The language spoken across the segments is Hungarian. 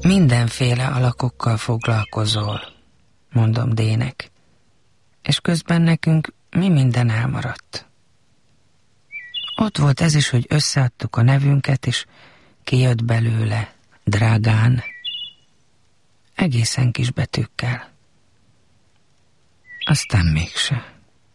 Mindenféle alakokkal foglalkozol, mondom D-nek, és közben nekünk mi minden elmaradt. Ott volt ez is, hogy összeadtuk a nevünket, és kijött belőle Dragán. Egészen kis betűkkel. Aztán mégse.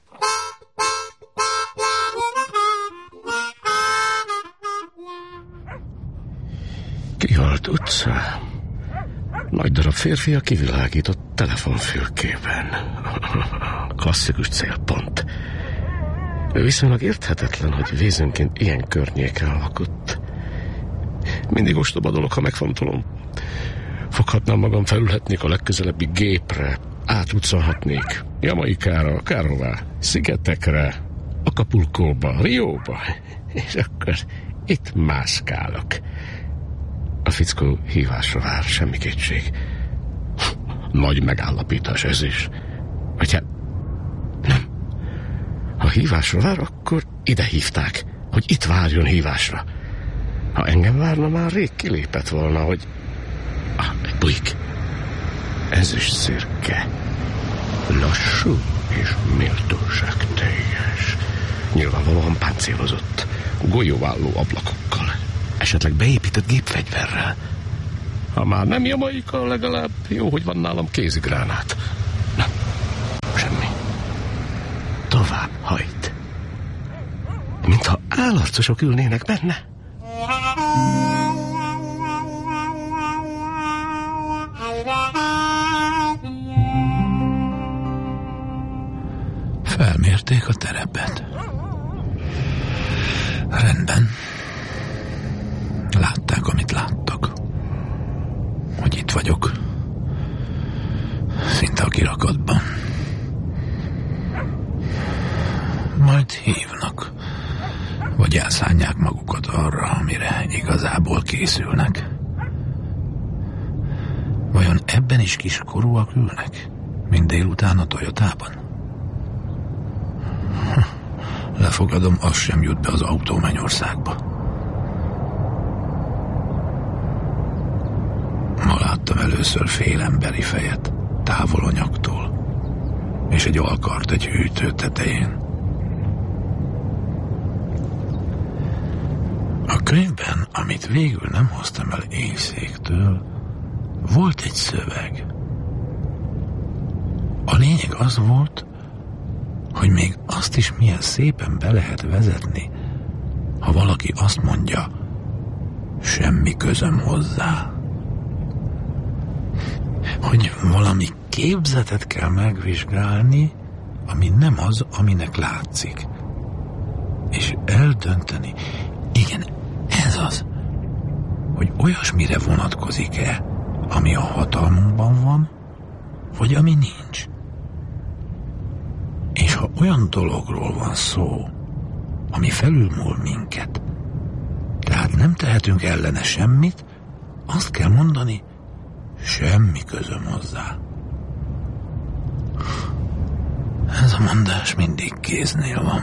Kihalt utca. Nagy darab férfi a kivilágított telefonfülkében. Klasszikus célpont. Viszonylag érthetetlen, hogy vézőnként ilyen környéken lakott. Mindig ostoba dolog, ha megfontolom. Foghatnám magam, felülhetnék a legközelebbi gépre, átutcolhatnék Jamaikára, akárhová, szigetekre, Acapulcóba, Rióba, és akkor itt mászkálok. A fickó hívásra vár, semmi kétség. Nagy megállapítás ez is. Vagy hát nem. Ha hívásra vár, akkor ide hívták, hogy itt várjon hívásra. Ha engem várna, már rég kilépett volna, hogy... egy bujik. Ezüst szürke. Lassú és méltóságteljes. Nyilvánvalóan páncélozott, golyóálló ablakokkal. Esetleg beépített gépfegyverrel. Ha már nem Jamaika, legalább jó, hogy van nálam kézigránát. Nem, semmi. Tovább hajt. Mintha állarcosok ülnének benne. Felmérték a terepet. Rendben. Látták, amit láttak. Hogy itt vagyok. Szinte a kirakatban. Majd hívnak. Vagy elszánják magukat arra, amire igazából készülnek. Vajon ebben is kiskorúak ülnek? Mint délután a Toyotában? Lefogadom, az sem jut be az autó Mennyországba. Ma láttam először fél emberi fejet, távol a nyaktól, és egy alkart egy hűtő tetején. A könyvben, amit végül nem hoztam el éjszéktől, volt egy szöveg. A lényeg az volt, hogy még azt is milyen szépen be lehet vezetni, ha valaki azt mondja, semmi közöm hozzá. Hogy valami képzetet kell megvizsgálni, ami nem az, aminek látszik. És eldönteni, igen, ez az, hogy olyasmire vonatkozik-e, ami a hatalmunkban van, vagy ami nincs. És ha olyan dologról van szó, ami felülmúl minket, tehát nem tehetünk ellene semmit, azt kell mondani, semmi közöm hozzá. Ez a mondás mindig kéznél van.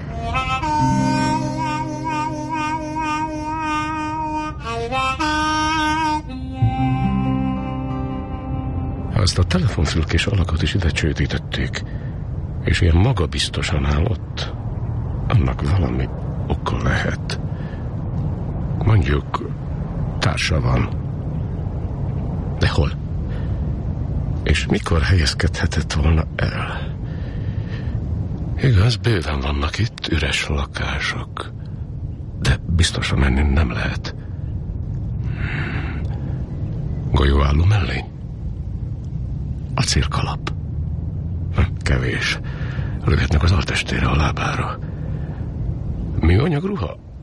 Ha ezt a telefonfülkés alakot is ide csődítették, és ilyen magabiztosan áll ott, annak valami oka lehet. Mondjuk társa van. De hol? És mikor helyezkedhetett volna el? Igaz, bőven vannak itt üres lakások, de biztosan menni nem lehet. Golyóálló mellé? Acélkalap? Kevés. Lőhetnek az altestére, a lábára. Műanyag ruha?